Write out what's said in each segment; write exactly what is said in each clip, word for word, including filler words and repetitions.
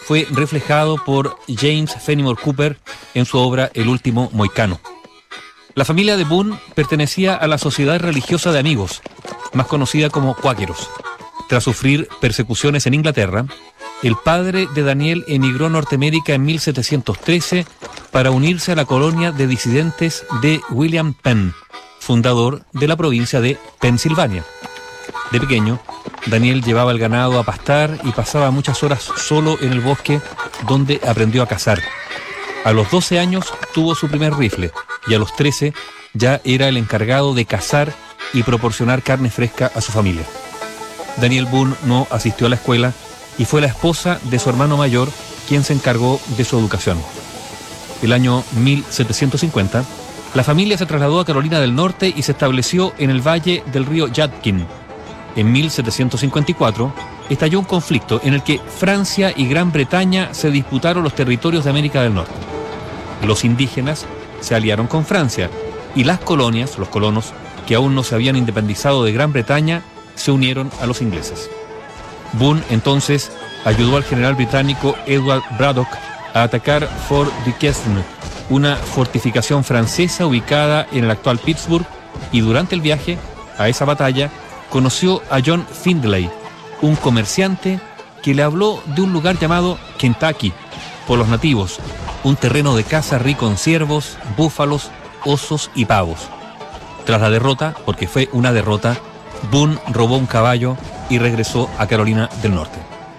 fue reflejado por James Fenimore Cooper en su obra El último mohicano. La familia de Boone pertenecía a la Sociedad Religiosa de Amigos, más conocida como cuáqueros. Tras sufrir persecuciones en Inglaterra, el padre de Daniel emigró a Norteamérica en mil setecientos trece para unirse a la colonia de disidentes de William Penn, fundador de la provincia de Pensilvania. De pequeño, Daniel llevaba el ganado a pastar y pasaba muchas horas solo en el bosque, donde aprendió a cazar. A los doce años tuvo su primer rifle y a los trece ya era el encargado de cazar y proporcionar carne fresca a su familia. Daniel Boone no asistió a la escuela y fue la esposa de su hermano mayor quien se encargó de su educación. El año mil setecientos cincuenta, la familia se trasladó a Carolina del Norte y se estableció en el valle del río Yadkin. En mil setecientos cincuenta y cuatro estalló un conflicto en el que Francia y Gran Bretaña se disputaron los territorios de América del Norte. Los indígenas se aliaron con Francia y las colonias, los colonos, que aún no se habían independizado de Gran Bretaña, se unieron a los ingleses. Boone entonces ayudó al general británico Edward Braddock a atacar Fort Duquesne, una fortificación francesa ubicada en el actual Pittsburgh, y durante el viaje a esa batalla conoció a John Findlay, un comerciante que le habló de un lugar llamado Kentucky por los nativos, un terreno de caza rico en ciervos, búfalos, osos y pavos. Tras la derrota, porque fue una derrota, Boone robó un caballo y regresó a Carolina del Norte.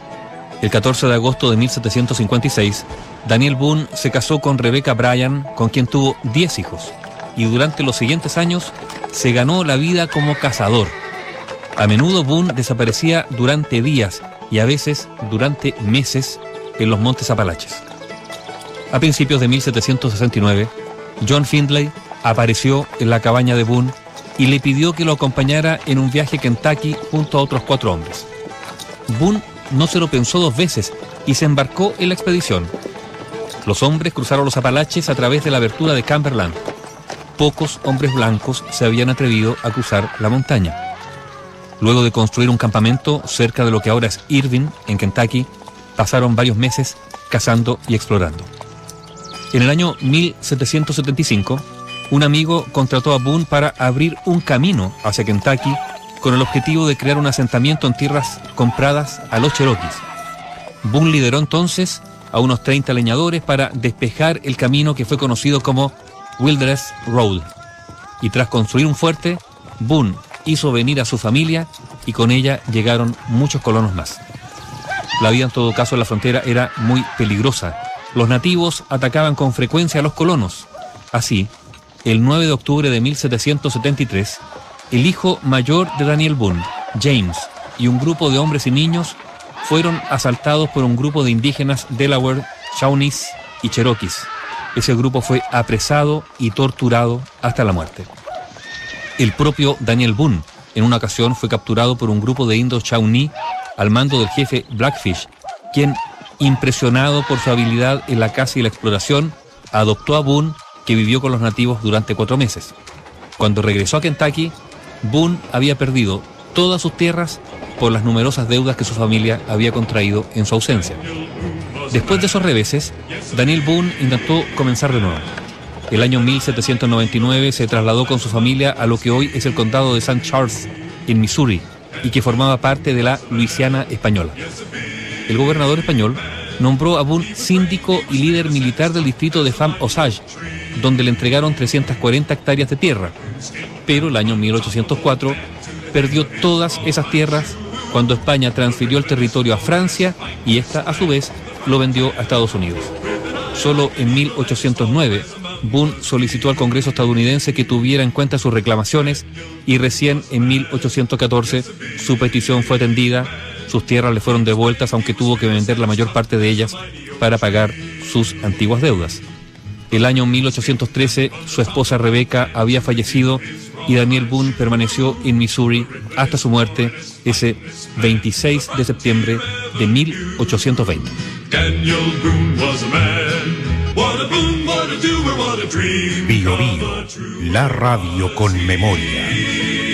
El catorce de agosto de mil setecientos cincuenta y seis, Daniel Boone se casó con Rebecca Bryan, con quien tuvo diez hijos, y durante los siguientes años se ganó la vida como cazador. A menudo Boone desaparecía durante días y a veces durante meses en los montes Apalaches. A principios de mil setecientos sesenta y nueve, John Findlay apareció en la cabaña de Boone y le pidió que lo acompañara en un viaje a Kentucky junto a otros cuatro hombres. Boone no se lo pensó dos veces y se embarcó en la expedición. Los hombres cruzaron los Apalaches a través de la abertura de Cumberland. Pocos hombres blancos se habían atrevido a cruzar la montaña. Luego de construir un campamento cerca de lo que ahora es Irving, en Kentucky, pasaron varios meses cazando y explorando. En el año mil setecientos setenta y cinco, un amigo contrató a Boone para abrir un camino hacia Kentucky con el objetivo de crear un asentamiento en tierras compradas a los cherokees. Boone lideró entonces a unos treinta leñadores para despejar el camino que fue conocido como Wilderness Road. Y tras construir un fuerte, Boone hizo venir a su familia y con ella llegaron muchos colonos más. La vida en todo caso en la frontera era muy peligrosa. Los nativos atacaban con frecuencia a los colonos. Así, el nueve de octubre de mil setecientos setenta y tres, el hijo mayor de Daniel Boone, James, y un grupo de hombres y niños fueron asaltados por un grupo de indígenas Delaware, Shawnees y Cherokees. Ese grupo fue apresado y torturado hasta la muerte. El propio Daniel Boone, en una ocasión, fue capturado por un grupo de indios Shawnee al mando del jefe Blackfish, quien, impresionado por su habilidad en la caza y la exploración, adoptó a Boone, que vivió con los nativos durante cuatro meses. Cuando regresó a Kentucky, Boone había perdido todas sus tierras por las numerosas deudas que su familia había contraído en su ausencia. Después de esos reveses, Daniel Boone intentó comenzar de nuevo. El año mil setecientos noventa y nueve se trasladó con su familia a lo que hoy es el condado de Saint Charles, en Missouri, y que formaba parte de la Luisiana española. El gobernador español nombró a Boone síndico y líder militar del distrito de Femme Osage, donde le entregaron trescientas cuarenta hectáreas de tierra. Pero el año mil ochocientos cuatro perdió todas esas tierras cuando España transfirió el territorio a Francia y esta, a su vez, lo vendió a Estados Unidos. Solo en mil ochocientos nueve, Boone solicitó al Congreso estadounidense que tuviera en cuenta sus reclamaciones y recién en mil ochocientos catorce su petición fue atendida, sus tierras le fueron devueltas, aunque tuvo que vender la mayor parte de ellas para pagar sus antiguas deudas. El año mil ochocientos trece, su esposa Rebecca había fallecido y Daniel Boone permaneció en Missouri hasta su muerte ese veintiséis de septiembre de mil ochocientos veinte. Bio Bio, la radio con memoria.